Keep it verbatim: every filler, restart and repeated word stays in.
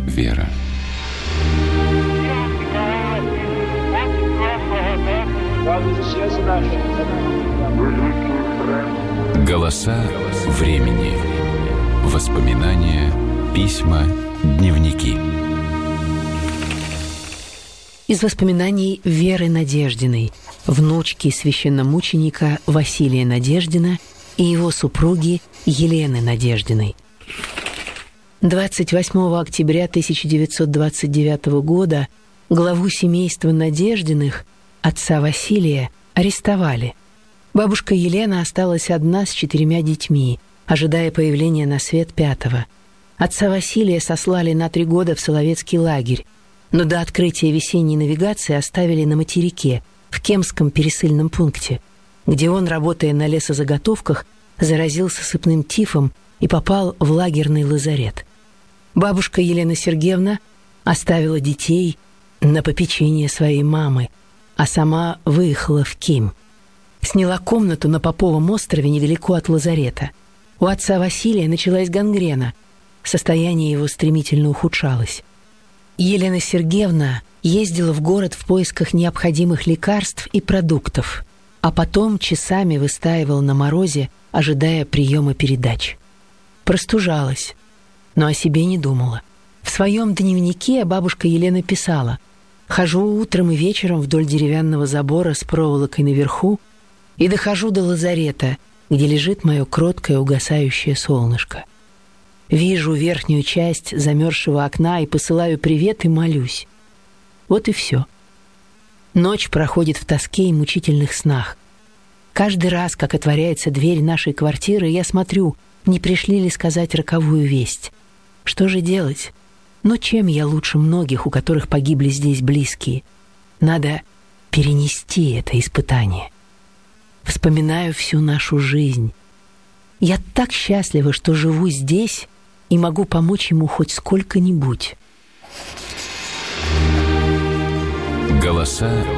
Вера. Голоса времени. Воспоминания, письма, дневники. Из воспоминаний Веры Надеждиной, внучки священномученика Василия Надеждина и его супруги Елены Надеждиной. двадцать восьмого октября тысяча девятьсот двадцать девятого года главу семейства Надеждиных, отца Василия, арестовали. Бабушка Елена осталась одна с четырьмя детьми, ожидая появления на свет пятого. Отца Василия сослали на три года в Соловецкий лагерь, но до открытия весенней навигации оставили на материке, в Кемском пересыльном пункте, где он, работая на лесозаготовках, заразился сыпным тифом и попал в лагерный лазарет. Бабушка Елена Сергеевна оставила детей на попечение своей мамы, а сама выехала в Ким. Сняла комнату на Поповом острове недалеко от лазарета. У отца Василия началась гангрена. Состояние его стремительно ухудшалось. Елена Сергеевна ездила в город в поисках необходимых лекарств и продуктов, а потом часами выстаивала на морозе, ожидая приема передач. Простужалась, но о себе не думала. В своем дневнике бабушка Елена писала: «Хожу утром и вечером вдоль деревянного забора с проволокой наверху и дохожу до лазарета, где лежит мое кроткое угасающее солнышко. Вижу верхнюю часть замерзшего окна и посылаю привет и молюсь. Вот и все. Ночь проходит в тоске и мучительных снах. Каждый раз, как отворяется дверь нашей квартиры, я смотрю, не пришли ли сказать роковую весть. Что же делать? Но чем я лучше многих, у которых погибли здесь близкие? Надо перенести это испытание. Вспоминаю всю нашу жизнь. Я так счастлива, что живу здесь и могу помочь ему хоть сколько-нибудь». Голоса